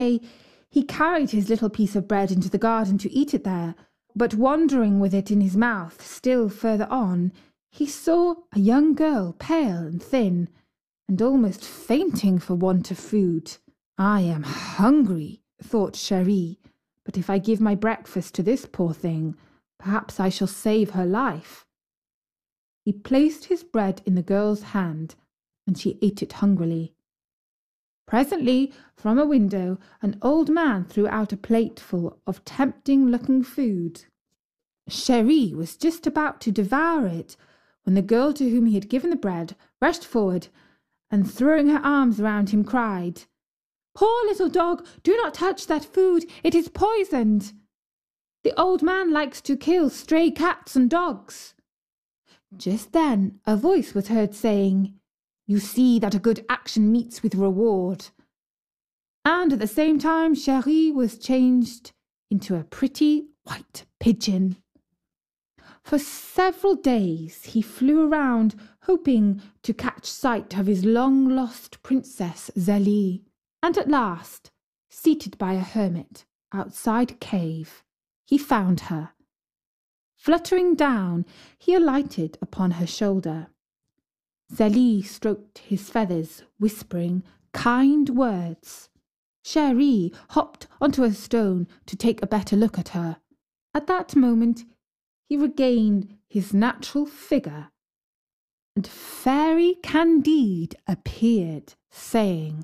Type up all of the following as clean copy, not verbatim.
He carried his little piece of bread into the garden to eat it there, but wandering with it in his mouth still further on, he saw a young girl, pale and thin, and almost fainting for want of food. "I am hungry," thought Chéri, "but if I give my breakfast to this poor thing, perhaps I shall save her life." He placed his bread in the girl's hand, and she ate it hungrily. Presently, from a window, an old man threw out a plateful of tempting-looking food. Chéri was just about to devour it when the girl to whom he had given the bread rushed forward and, throwing her arms round him, cried, "Poor little dog, do not touch that food, it is poisoned. The old man likes to kill stray cats and dogs." Just then a voice was heard saying, "You see that a good action meets with reward." And at the same time Chéri was changed into a pretty white pigeon. For several days he flew around, hoping to catch sight of his long-lost princess Zélie, and at last, seated by a hermit outside a cave, he found her. Fluttering down, he alighted upon her shoulder. Zélie stroked his feathers, whispering kind words. Chéri hopped onto a stone to take a better look at her. At that moment, he regained his natural figure, and Fairy Candide appeared, saying,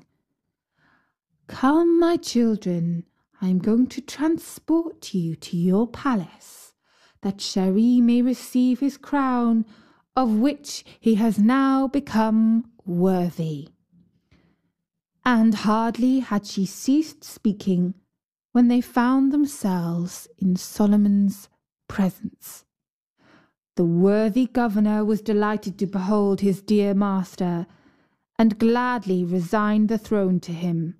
"Come, my children, I am going to transport you to your palace, that Chéri may receive his crown, of which he has now become worthy." And hardly had she ceased speaking when they found themselves in Solomon's presence. The worthy governor was delighted to behold his dear master, and gladly resigned the throne to him.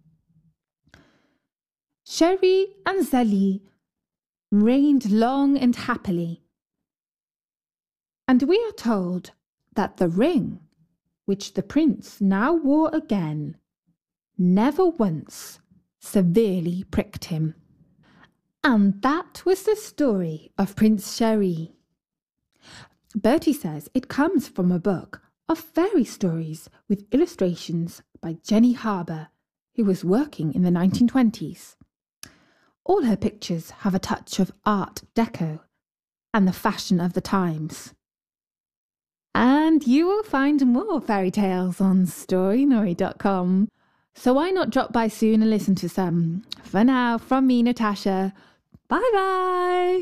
Chéri and Zélie reigned long and happily, and we are told that the ring, which the prince now wore again, never once severely pricked him. And that was the story of Prince Chéri. Bertie says it comes from a book of fairy stories with illustrations by Jenny Harbour, who was working in the 1920s. All her pictures have a touch of Art Deco and the fashion of the times. And you will find more fairy tales on Storynori.com. So why not drop by soon and listen to some? For now, from me, Natasha, bye-bye!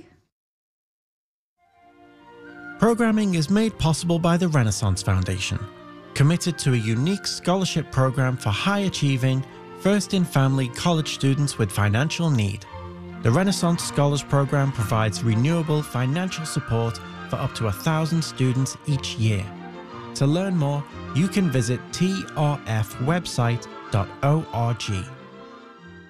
Programming is made possible by the Renaissance Foundation, committed to a unique scholarship program for high-achieving, first-in-family college students with financial need. The Renaissance Scholars Program provides renewable financial support for up to 1,000 students each year. To learn more, you can visit trfwebsite.org.